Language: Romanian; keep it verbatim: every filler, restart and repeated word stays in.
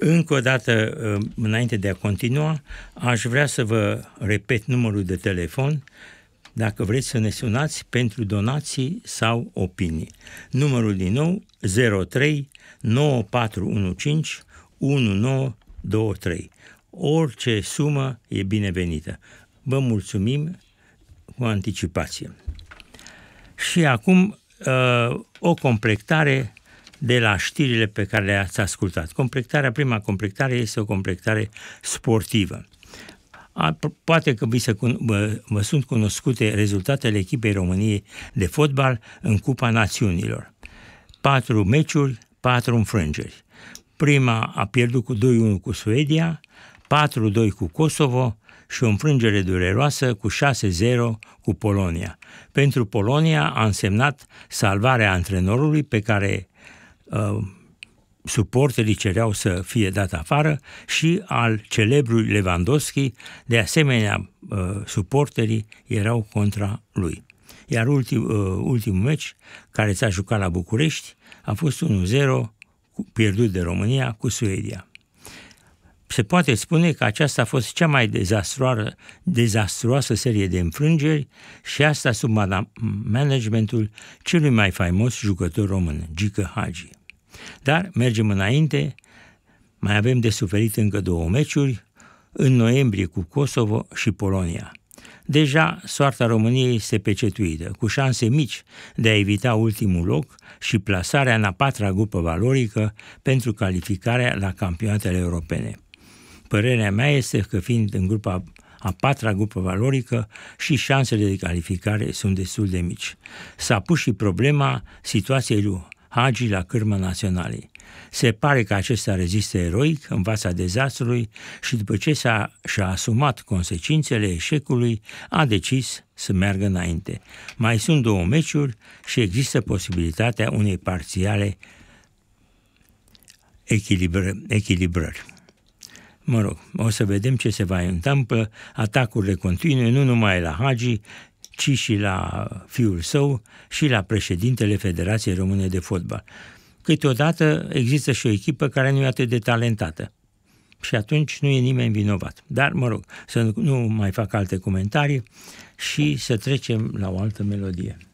Încă o dată, înainte de a continua, aș vrea să vă repet numărul de telefon dacă vreți să ne sunați pentru donații sau opinii. Numărul din nou zero trei nouă patru unu cinci unu nouă doi trei. Orice sumă e binevenită. Vă mulțumim cu anticipație. Și acum o completare de la știrile pe care le-ați ascultat. Completarea, prima completare este o completare sportivă. A, poate că vi se, vă, vă sunt cunoscute rezultatele echipei României de fotbal în Cupa Națiunilor. Patru meciuri, patru înfrângeri. Prima a pierdut cu doi unu cu Suedia, patru doi cu Kosovo și o înfrângere dureroasă cu șase zero cu Polonia. Pentru Polonia a însemnat salvarea antrenorului pe care uh, suporterii cereau să fie dat afară și al celebrului Lewandowski, de asemenea uh, suporterii erau contra lui. Iar ultim, uh, ultimul meci care s-a jucat la București a fost unu zero pierdut de România cu Suedia. Se poate spune că aceasta a fost cea mai dezastruoasă, dezastruoasă serie de înfrângeri și asta sub managementul celui mai faimos jucător român, Gică Hagi. Dar mergem înainte, mai avem de suferit încă două meciuri, în noiembrie cu Kosovo și Polonia. Deja soarta României este pecetuită, cu șanse mici de a evita ultimul loc și plasarea în a patra grupă valorică pentru calificarea la campionatele europene. Părerea mea este că fiind în grupa a patra grupă valorică și șansele de calificare sunt destul de mici. S-a pus și problema situației lui Hagi la cârma naționalei. Se pare că acesta rezistă eroic în fața dezastrului și după ce s-a, și-a asumat consecințele eșecului, a decis să meargă înainte. Mai sunt două meciuri și există posibilitatea unei parțiale echilibră, echilibrări. Mă rog, o să vedem ce se va întâmpla. Atacurile continue nu numai la Hagi, ci și la fiul său și la președintele Federației Române de Fotbal. Câteodată există și o echipă care nu e atât de talentată și atunci nu e nimeni vinovat. Dar, mă rog, să nu mai fac alte comentarii și să trecem la o altă melodie.